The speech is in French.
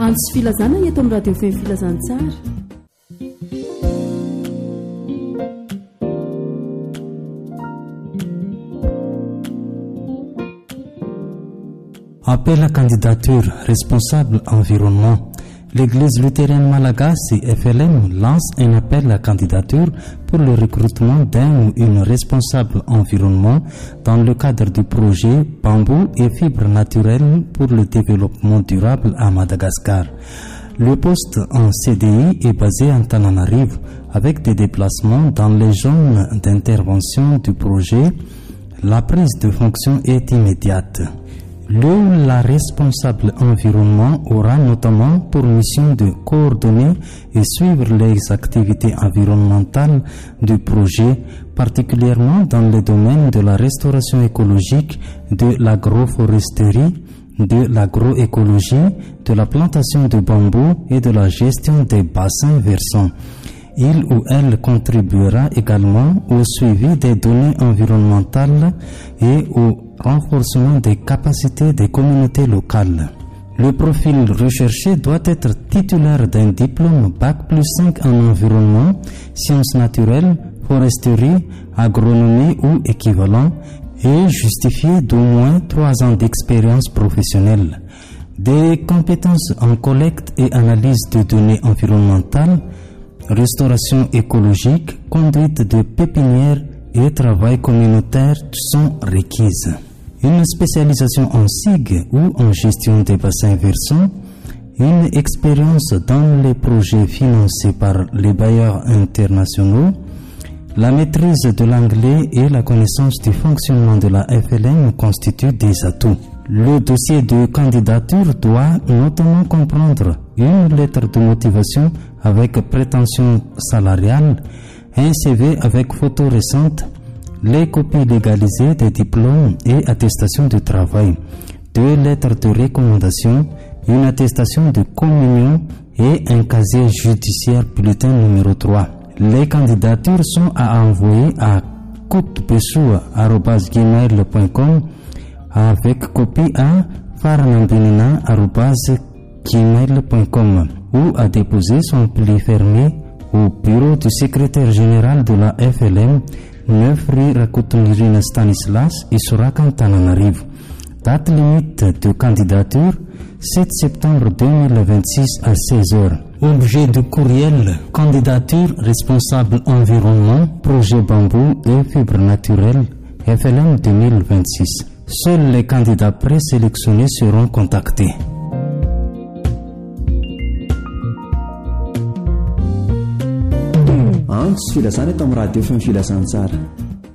antsy filazana eto amin'ny radio feny filazantsara. Appel à candidature responsable environnement. L'église luthérienne malagasy FLM lance un appel à candidature pour le recrutement d'un ou une responsable environnement dans le cadre du projet Bambou et fibres naturelles pour le développement durable à Madagascar. Le poste en CDI est basé en Tananarive avec des déplacements dans les zones d'intervention du projet. La prise de fonction est immédiate. La responsable environnement aura notamment pour mission de coordonner et suivre les activités environnementales du projet, particulièrement dans les domaines de la restauration écologique, de l'agroforesterie, de l'agroécologie, de la plantation de bambou et de la gestion des bassins versants. Il ou elle contribuera également au suivi des données environnementales et au renforcement des capacités des communautés locales. Le profil recherché doit être titulaire d'un diplôme Bac+5 en environnement, sciences naturelles, foresterie, agronomie ou équivalent et justifié d'au moins 3 ans d'expérience professionnelle. Des compétences en collecte et analyse de données environnementales, restauration écologique, conduite de pépinière et travail communautaire sont requises. Une spécialisation en SIG ou en gestion des bassins versants, une expérience dans les projets financés par les bailleurs internationaux, la maîtrise de l'anglais et la connaissance du fonctionnement de la FLM constituent des atouts. Le dossier de candidature doit notamment comprendre une lettre de motivation avec prétention salariale, un CV avec photo récente, les copies légalisées des diplômes et attestations de travail, 2 lettres de recommandation, une attestation de communion et un casier judiciaire bulletin numéro 3. Les candidatures sont à envoyer à koutbessoua@gmail.com avec copie à farnambinina@gmail.com ou à déposer son pli fermé au bureau du secrétaire général de la FLM 9 rue Rakotonirina Stanislas, Isorakan, Tananarive. Date limite de candidature 7 septembre 2026 à 16h. Objet de courriel: candidature responsable environnement, projet bambou et fibres naturelles, FLM 2026. Seuls les candidats présélectionnés seront contactés. Antsy filazana eto amin'ny radio feny filazantsara.